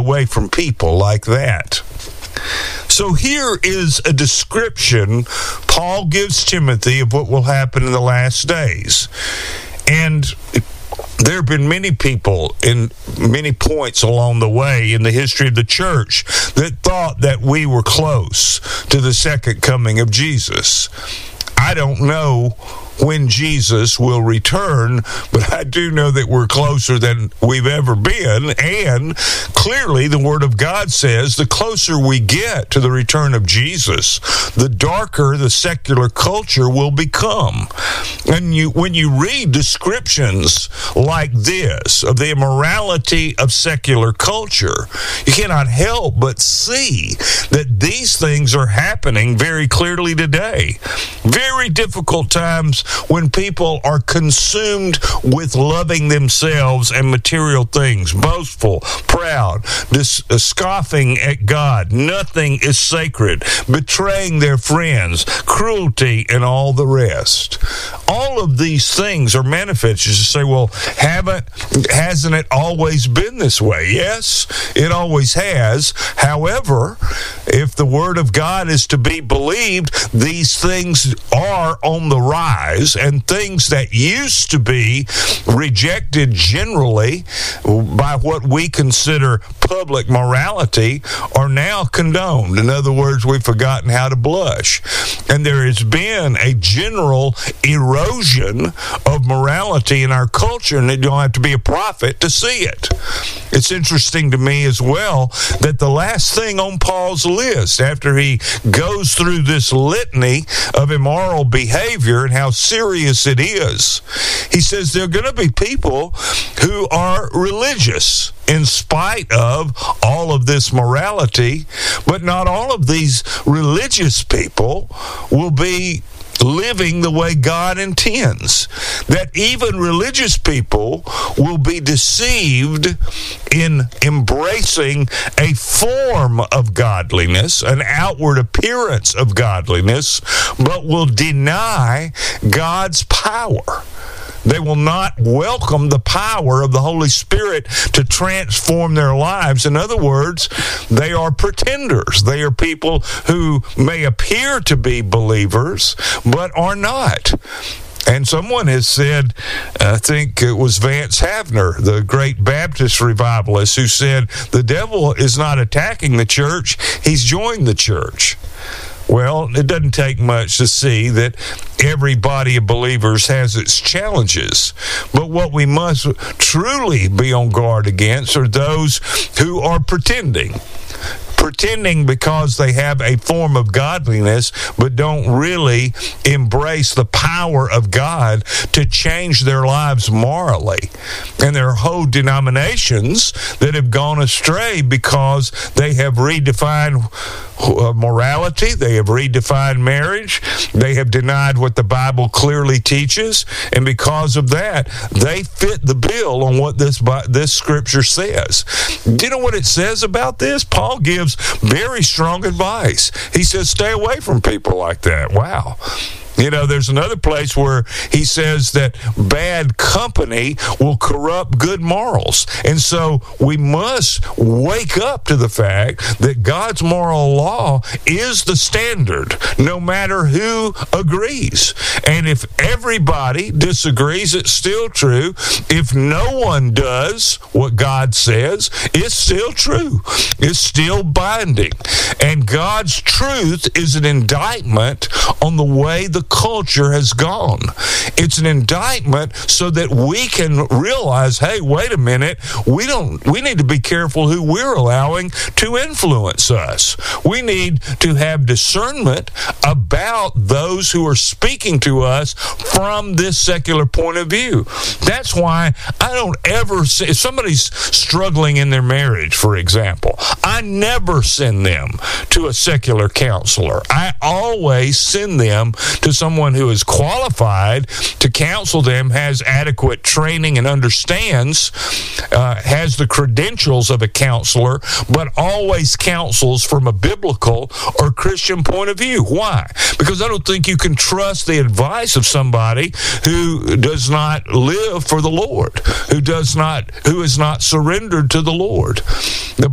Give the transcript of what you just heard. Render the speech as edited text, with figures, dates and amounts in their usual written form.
away from people like that. So here is a description Paul gives Timothy of what will happen in the last days. And there have been many people in many points along the way in the history of the church that thought that we were close to the second coming of Jesus. I don't know when Jesus will return, but I do know that we're closer than we've ever been, and clearly the Word of God says the closer we get to the return of Jesus, the darker the secular culture will become. And when you read descriptions like this of the immorality of secular culture, you cannot help but see that these things are happening very clearly today. Very difficult times when people are consumed with loving themselves and material things, boastful, proud, scoffing at God. Nothing is sacred, betraying their friends, cruelty, and all the rest. All of these things are manifested. You say, well, hasn't it always been this way? Yes, it always has. However, if the Word of God is to be believed, these things are on the rise, and things that used to be rejected generally by what we consider public morality are now condoned. In other words, we've forgotten how to blush. And there has been a general erosion of morality in our culture, and you don't have to be a prophet to see it. It's interesting to me as well that the last thing on Paul's list, after he goes through this litany of immoral behavior and how serious it is, he says there are going to be people who are religious in spite of all of this morality, but not all of these religious people will be living the way God intends. That even religious people will be deceived in embracing a form of godliness, an outward appearance of godliness, but will deny God's power. They will not welcome the power of the Holy Spirit to transform their lives. In other words, they are pretenders. They are people who may appear to be believers, but are not. And someone has said, I think it was Vance Havner, the great Baptist revivalist, who said, the devil is not attacking the church, he's joined the church. Well, it doesn't take much to see that every body of believers has its challenges. But what we must truly be on guard against are those who are pretending because they have a form of godliness, but don't really embrace the power of God to change their lives morally. And there are whole denominations that have gone astray because they have redefined morality, they have redefined marriage, they have denied what the Bible clearly teaches, and because of that, they fit the bill on what this scripture says. Do you know what it says about this? Paul gives very strong advice. He says, stay away from people like that. Wow. You know, there's another place where he says that bad company will corrupt good morals. And so we must wake up to the fact that God's moral law is the standard, no matter who agrees. And if everybody disagrees, it's still true. If no one does what God says, it's still true. It's still binding. And God's truth is an indictment on the way the culture has gone. It's an indictment so that we can realize, hey, wait a minute, we need to be careful who we're allowing to influence us. We need to have discernment about those who are speaking to us from this secular point of view. That's why I don't ever say, if somebody's struggling in their marriage, for example, I never send them to a secular counselor. I always send them to someone who is qualified to counsel them, has adequate training and understands, has the credentials of a counselor, but always counsels from a biblical or Christian point of view. Why? Because I don't think you can trust the advice of somebody who does not live for the Lord, who is not surrendered to the Lord. The